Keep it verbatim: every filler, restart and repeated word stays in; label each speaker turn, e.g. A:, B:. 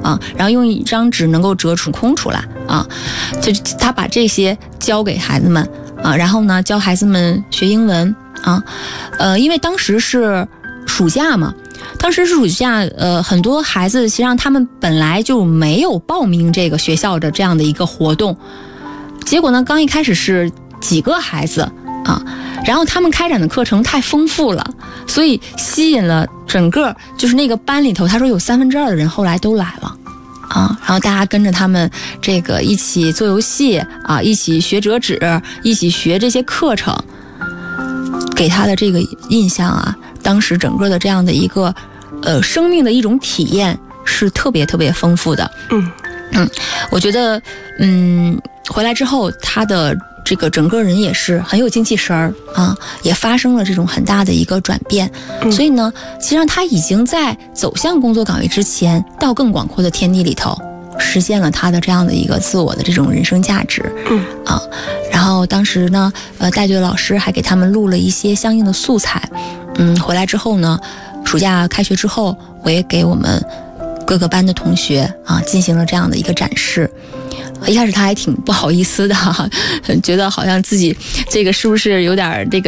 A: 啊，然后用一张纸能够折出空出来啊，就他把这些教给孩子们啊，然后呢教孩子们学英文啊，呃，因为当时是暑假嘛。当时是暑假，呃，很多孩子实际上他们本来就没有报名这个学校的这样的一个活动，结果呢，刚一开始是几个孩子啊，然后他们开展的课程太丰富了，所以吸引了整个就是那个班里头，他说有三分之二的人后来都来了。啊，然后大家跟着他们这个一起做游戏啊，一起学折纸，一起学这些课程，给他的这个印象啊，当时整个的这样的一个呃生命的一种体验是特别特别丰富的。
B: 嗯
A: 嗯，我觉得嗯回来之后他的这个整个人也是很有精气神儿啊，也发生了这种很大的一个转变。
B: 嗯、
A: 所以呢，其实上他已经在走向工作岗位之前，到更广阔的天地里头，实现了他的这样的一个自我的这种人生价值。
B: 嗯
A: 啊，然后当时呢，呃，带队的老师还给他们录了一些相应的素材。嗯，回来之后呢，暑假开学之后，我也给我们各个班的同学啊进行了这样的一个展示。一开始他还挺不好意思的，觉得好像自己这个是不是有点这个